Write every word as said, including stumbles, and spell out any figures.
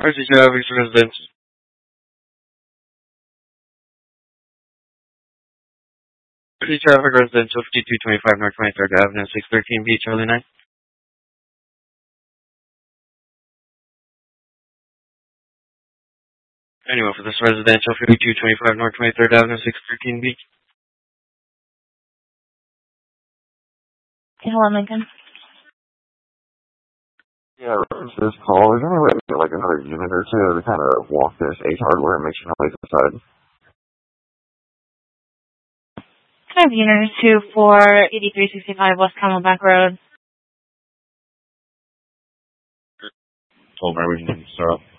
R C Traffic's Residence. R C Traffic Residential, fifty-two twenty-five North twenty-third Avenue, six thirteen B, Charlie nine. Anyone for this residential, fifty-two twenty-five North twenty-third Avenue, six thirteen B. Hello, Lincoln. Yeah, reference this call. Is there any way to get like another unit or two to kind of walk this H hardware and make sure nobody's inside? I have unit two for eighty-three sixty-five West Camelback Road. Told me we can start.